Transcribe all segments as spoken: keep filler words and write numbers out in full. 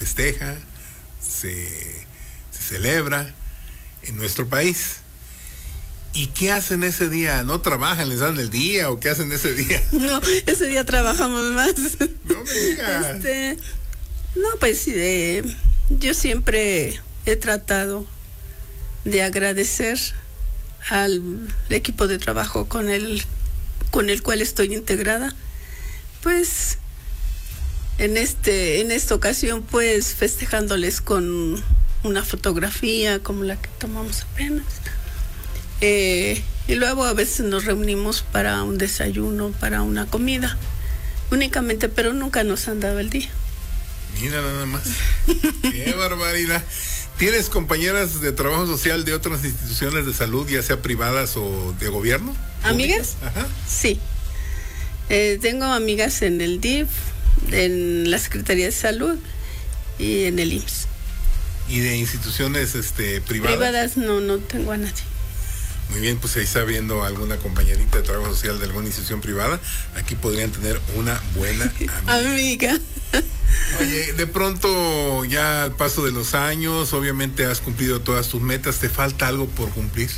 festeja, se, se celebra en nuestro país. ¿Y qué hacen ese día? ¿No trabajan? ¿Les dan el día o qué hacen ese día? No, ese día trabajamos más. No me digas. Este, no, pues eh, yo siempre he tratado de agradecer al equipo de trabajo con el, con el cual estoy integrada. Pues en este, en esta ocasión, pues festejándoles con una fotografía como la que tomamos apenas. Eh, y luego a veces nos reunimos para un desayuno, para una comida, únicamente, pero nunca nos han dado el día. Mira nada más. ¡Qué barbaridad! ¿Tienes compañeras de trabajo social de otras instituciones de salud, ya sea privadas o de gobierno? ¿Amigas? Ajá. Sí. Eh, tengo amigas en el D I F, en la Secretaría de Salud y en el I M S S. ¿Y de instituciones este, privadas? Privadas no, no tengo a nadie. Muy bien, pues ahí está viendo alguna compañerita de trabajo social de alguna institución privada. Aquí podrían tener una buena amiga. Amiga. Oye, de pronto ya al paso de los años, obviamente has cumplido todas tus metas. ¿Te falta algo por cumplir?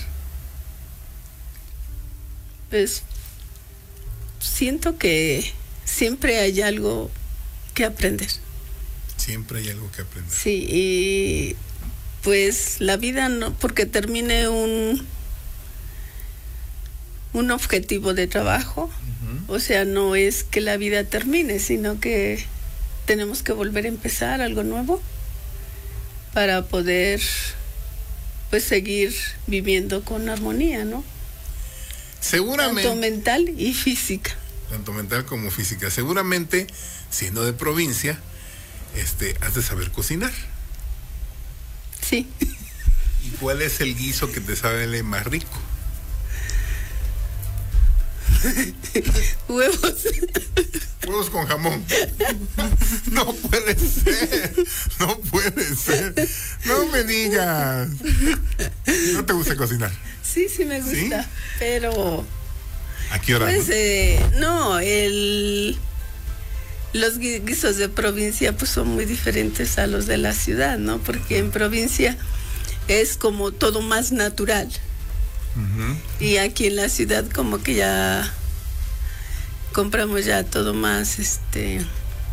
Pues siento que siempre hay algo que aprender. Siempre hay algo que aprender. Sí, y pues la vida no, porque termine un un objetivo de trabajo, uh-huh. O sea, no es que la vida termine, sino que tenemos que volver a empezar algo nuevo para poder pues seguir viviendo con armonía, ¿no? Seguramente. Tanto mental y física. Tanto mental como física. Seguramente, siendo de provincia, este, has de saber cocinar. Sí. ¿Y cuál es el guiso que te sabe más rico? Huevos. Huevos con jamón. No puede ser. No puede ser. No me digas. ¿No te gusta cocinar? Sí, sí me gusta. ¿Sí? Pero... ¿A qué hora? Pues, eh, no, el... los guisos de provincia pues son muy diferentes a los de la ciudad, ¿no? Porque en provincia es como todo más natural. Uh-huh. Y aquí en la ciudad como que ya compramos ya todo más este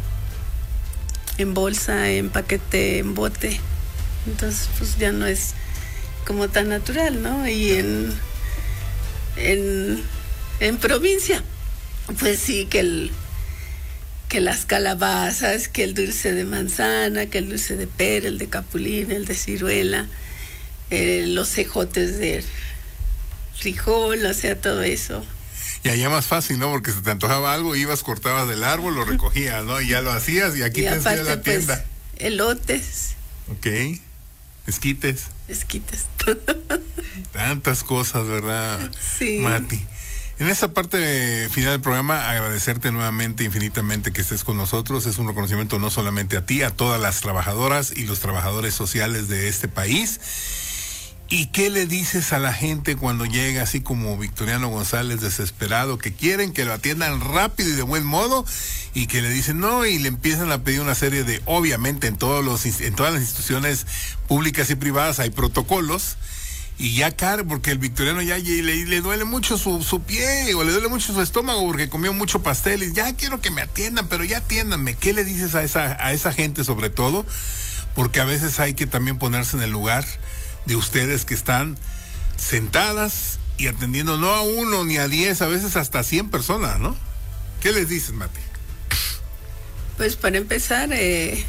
en bolsa, en paquete, en bote. Entonces pues ya no es como tan natural, ¿no? Y en en, en provincia pues sí que el que las calabazas, que el dulce de manzana, que el dulce de pera, el de capulina, el de ciruela, eh, los cejotes de frijol, o sea, todo eso. Y allá más fácil, ¿no? Porque se te antojaba algo, ibas, cortabas del árbol, lo recogías, ¿no? Y ya lo hacías y aquí y te hacías la tienda. Pues, elotes. Ok. Esquites. Esquites. Tantas cosas, ¿verdad? Sí. Mati. En esta parte final del programa, agradecerte nuevamente infinitamente que estés con nosotros. Es un reconocimiento no solamente a ti, a todas las trabajadoras y los trabajadores sociales de este país. ¿Y qué le dices a la gente cuando llega así como Victoriano González desesperado, que quieren que lo atiendan rápido y de buen modo, y que le dicen no y le empiezan a pedir una serie de, obviamente en todos los en todas las instituciones públicas y privadas hay protocolos, y ya caro, porque el Victoriano ya le, le duele mucho su, su pie, o le duele mucho su estómago porque comió mucho pastel, y ya quiero que me atiendan, pero ya atiéndanme? ¿Qué le dices a esa, a esa gente sobre todo? Porque a veces hay que también ponerse en el lugar de ustedes que están sentadas y atendiendo no a uno ni a diez, a veces hasta cien personas, ¿no? ¿Qué les dices, Mati? Pues para empezar, eh,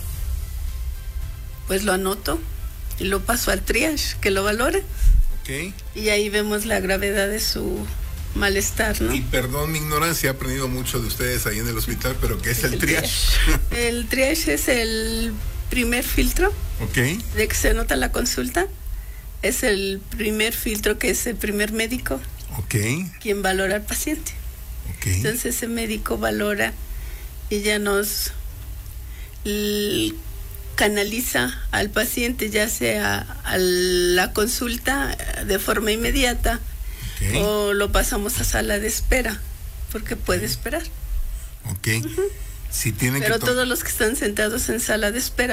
pues lo anoto y lo paso al triage, que lo valore. Ok. Y ahí vemos la gravedad de su malestar, ¿no? Y perdón mi ignorancia, he aprendido mucho de ustedes ahí en el hospital, pero ¿qué es el, el triage? triage? El triage es el primer filtro. Okay. De que se nota la consulta. Es el primer filtro, que es el primer médico. Okay. Quien valora al paciente. Okay. Entonces ese médico valora y ya nos l- canaliza al paciente, ya sea a la consulta de forma inmediata, okay, o lo pasamos a sala de espera, porque puede esperar. Ok. Uh-huh. Si tienen Pero que to- todos los que están sentados en sala de espera